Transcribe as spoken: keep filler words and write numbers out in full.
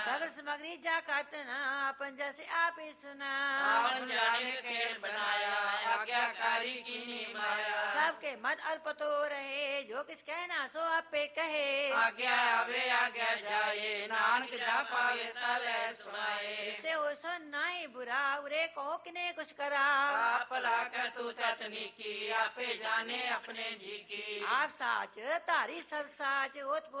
सगर सामग्री जा काटना अपन जैसे आप ही सुना। रावण जाने खेल बनाया आज्ञाकारी की नी माया। सबके मत अल्प तो रहे जो किस कहना सो आप पे कहे। आज्ञा आवे आज्ञा जाए नानक जा पावे तले सुनाए। इससे वो सुनना ही बुरा उरे को किने कुछ करा। आप लाकर तू ततनी की आपे जाने अपने जी की। आप साच तारी सब साच ओत